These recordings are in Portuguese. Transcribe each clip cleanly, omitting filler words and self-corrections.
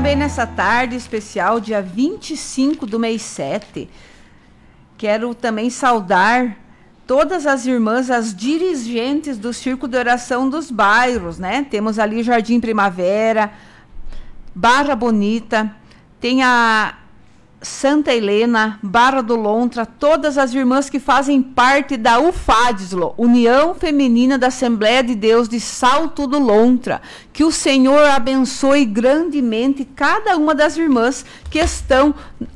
também nessa tarde especial, dia 25 do mês 7, quero também saudar todas as irmãs, as dirigentes do Círculo de Oração dos bairros, né? Temos ali Jardim Primavera, Barra Bonita, tem a Santa Helena, Barra do Lontra, todas as irmãs que fazem parte da UFADSLO, União Feminina da Assembleia de Deus de Salto do Lontra. Que o Senhor abençoe grandemente cada uma das irmãs que estão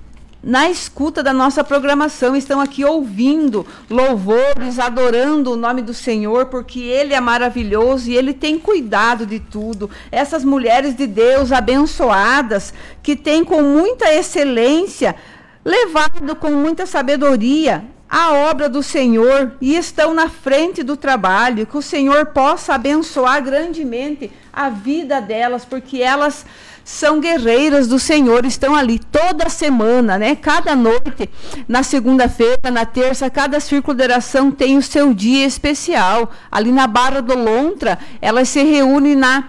na escuta da nossa programação, estão aqui ouvindo louvores, adorando o nome do Senhor, porque Ele é maravilhoso e Ele tem cuidado de tudo. Essas mulheres de Deus abençoadas, que têm com muita excelência, levado com muita sabedoria a obra do Senhor e estão na frente do trabalho, que o Senhor possa abençoar grandemente a vida delas, porque elas são guerreiras do Senhor, estão ali toda semana, né? Cada noite, na segunda-feira, na terça, cada círculo de oração tem o seu dia especial. Ali na Barra do Lontra, elas se reúnem na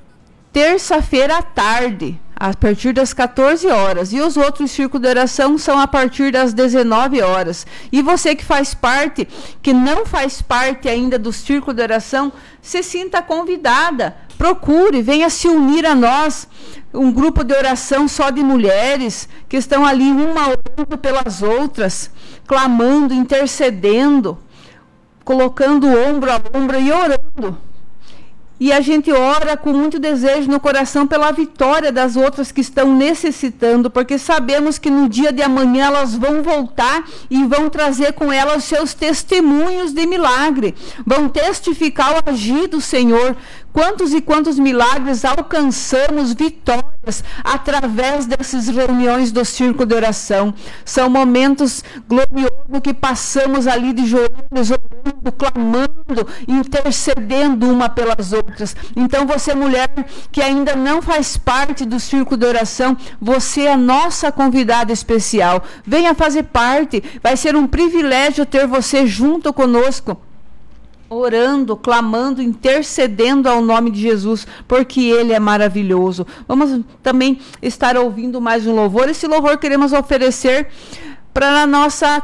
terça-feira à tarde, a partir das 14 horas. E os outros círculos de oração são a partir das 19 horas. E você que faz parte, que não faz parte ainda do círculo de oração, se sinta convidada. Procure, venha se unir a nós. Um grupo de oração só de mulheres, que estão ali uma orando pelas outras, clamando, intercedendo, colocando ombro a ombro e orando. E a gente ora com muito desejo no coração pela vitória das outras que estão necessitando, porque sabemos que no dia de amanhã elas vão voltar e vão trazer com elas os seus testemunhos de milagre. Vão testificar o agir do Senhor. Quantos e quantos milagres alcançamos, vitórias, através dessas reuniões do círculo de oração. São momentos gloriosos que passamos ali de joelhos, orando, clamando, intercedendo uma pelas outras. Então você, mulher que ainda não faz parte do círculo de oração, você é a nossa convidada especial. Venha fazer parte, vai ser um privilégio ter você junto conosco, orando, clamando, intercedendo ao nome de Jesus, porque Ele é maravilhoso. Vamos também estar ouvindo mais um louvor. Esse louvor queremos oferecer para a nossa